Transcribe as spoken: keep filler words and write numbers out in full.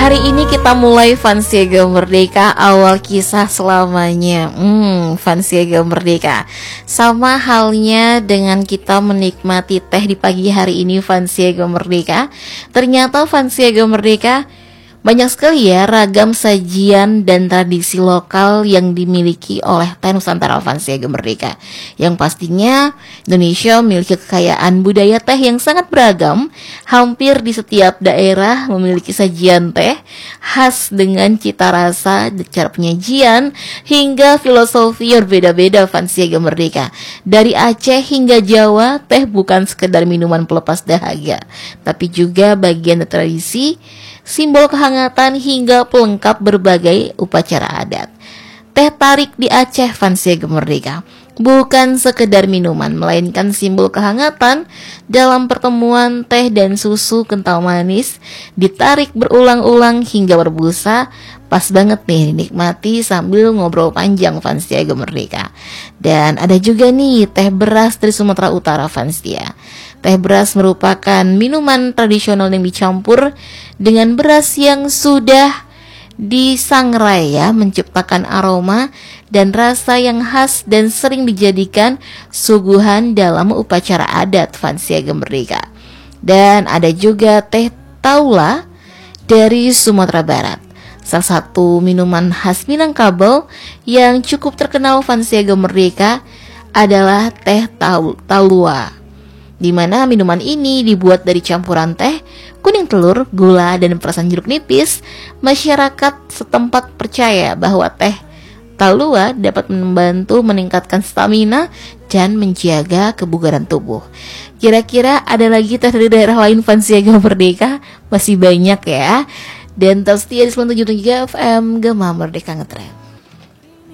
Hari ini kita mulai Fansiaga Merdeka, awal kisah selamanya. Hmm, Fansiaga Merdeka. Sama halnya dengan kita menikmati teh di pagi hari ini Fansiaga Merdeka. Ternyata Fansiaga Merdeka banyak sekali ya ragam sajian dan tradisi lokal yang dimiliki oleh Teh Nusantara Fansiaga Merdeka. Yang pastinya Indonesia memiliki kekayaan budaya teh yang sangat beragam. Hampir di setiap daerah memiliki sajian teh khas dengan cita rasa, cara penyajian, hingga filosofi yang berbeda-beda Fansiaga Merdeka. Dari Aceh hingga Jawa, teh bukan sekedar minuman pelepas dahaga, tapi juga bagian dari tradisi, simbol kehangatan hingga pelengkap berbagai upacara adat. Teh tarik di Aceh Fansiaga Merdeka bukan sekedar minuman, melainkan simbol kehangatan. Dalam pertemuan teh dan susu kental manis ditarik berulang-ulang hingga berbusa. Pas banget nih dinikmati sambil ngobrol panjang Fansiaga Merdeka. Dan ada juga nih teh beras dari Sumatera Utara Fansia. Teh beras merupakan minuman tradisional yang dicampur dengan beras yang sudah disangrai ya, menciptakan aroma dan rasa yang khas dan sering dijadikan suguhan dalam upacara adat Fansiaga Merdeka. Dan ada juga teh taula dari Sumatera Barat, salah satu minuman khas Minangkabau yang cukup terkenal Fansiaga Merdeka adalah teh talua, di mana minuman ini dibuat dari campuran teh, kuning telur, gula, dan perasan jeruk nipis. Masyarakat setempat percaya bahwa teh talua dapat membantu meningkatkan stamina dan menjaga kebugaran tubuh. Kira-kira ada lagi teh dari daerah lain Fansiaga Merdeka? Masih banyak ya. Dan terus setia di sembilan puluh tujuh tiga F M Gema Merdeka Ngetrend.